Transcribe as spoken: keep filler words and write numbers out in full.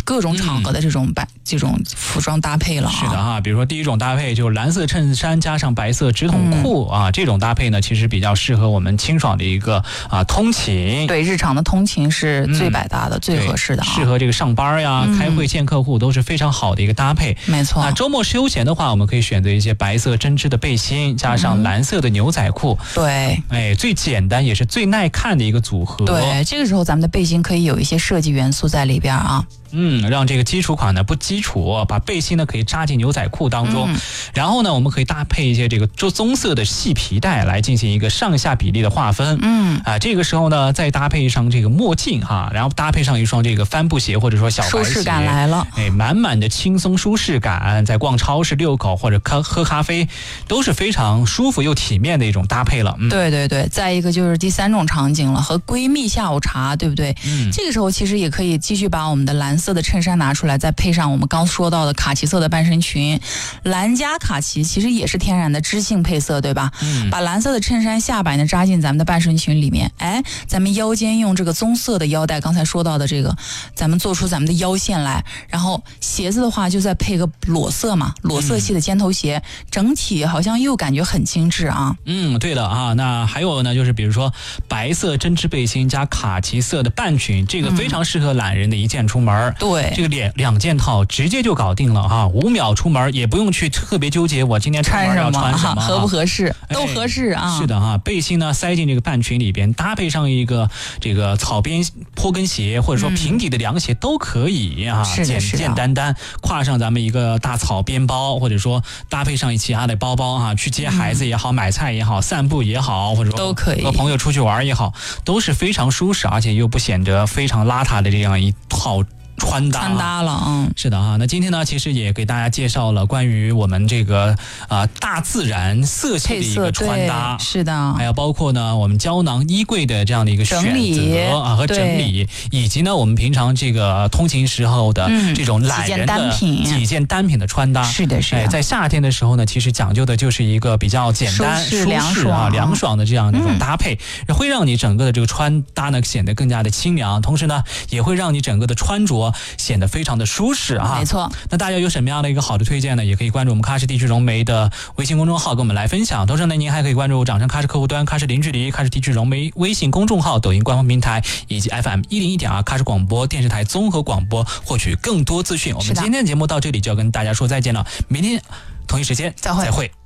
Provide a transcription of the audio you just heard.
各种场合的这种白、嗯、这种服装搭配了、啊。 是的哈，比如说第一种搭配就是蓝色衬衫加上白色直筒裤、嗯、啊，这种搭配呢其实比较适合我们清爽的一个啊通勤。 对，日常的通勤是最百搭的、嗯、最合适的、啊， 适合这个上班呀、嗯、开会见客户都是非常好的一个搭配。 没错。 那周末休闲的话，我们可以选择一些白色针织的背心，加上蓝色的牛仔裤。 嗯、对， 哎，最简单也是最耐看的一个组合。 对，这个时候咱们的背心可以有一些设计元素在里边啊。 嗯，让这个基础款呢不基础，把背心呢可以扎进牛仔裤当中、嗯、然后呢我们可以搭配一些这个棕色的细皮带来进行一个上下比例的划分。 嗯啊，这个时候呢再搭配上这个墨镜哈，然后搭配上一双这个帆布鞋或者说小白鞋， 舒适感来了。 哎，满满的轻松舒适感，在逛超市遛狗或者喝喝咖啡都是非常舒服又体面的一种搭配了。嗯、 对对对，再一个就是第三种场景了，和闺蜜下午茶，对不对？ 嗯， 这个时候其实也可以继续把我们的蓝色的衬衫拿出来，再配上我们刚说到的卡其色的半身裙，蓝加卡其其实也是天然的知性配色，对吧？ 嗯， 把蓝色的衬衫下摆呢扎进咱们的半身裙里面，哎，咱们腰间用这个棕色的腰带，刚才说到的这个，咱们做出咱们的腰线来，然后鞋子的话就再配个裸色嘛，裸色系的尖头鞋，嗯、整体好像又感觉很精致啊。 嗯，对的啊。那还有呢，就是比如说白色针织背心加卡其色的半裙，这个非常适合懒人的一件出门。 嗯、对， 这个两两件套直接就搞定了哈，五秒出门，也不用去特别纠结我今天出门要穿什么， 合不合适，都合适啊。 哎、是的哈，背心呢塞进这个半裙里边，搭配上一个这个草边坡跟鞋或者说平底的凉鞋都可以啊， 嗯、 简简单单，挎上咱们一个大草边包，或者说搭配上其他的包包啊，去接孩子也好，嗯、买菜也好，散步也好，或者说都可以和朋友出去玩也好，都是非常舒适，而且又不显得非常邋遢的这样一套穿搭穿搭了。嗯， 是的啊。那今天呢其实也给大家介绍了关于我们这个啊、呃、大自然色系的一个穿搭， 是的， 还有包括呢我们胶囊衣柜的这样的一个选择啊和整理，以及呢我们平常这个通勤时候的这种懒人的几件单品的穿搭。 是的，是的。 哎，在夏天的时候呢，其实讲究的就是一个比较简单、舒适、 凉爽啊、凉爽的这样的一种搭配，嗯、会让你整个的这个穿搭呢显得更加的清凉，同时呢也会让你整个的穿着显得非常的舒适啊。 没错。 那大家有什么样的一个好的推荐呢？也可以关注我们喀什地区融媒的微信公众号跟我们来分享。同时呢，您还可以关注掌声喀什客户端、喀什零距离、喀什地区融媒微信公众号、抖音官方平台以及 F M 一零一点二喀什广播电视台综合广播，获取更多资讯。我们今天的节目到这里就要跟大家说再见了，明天同一时间再会。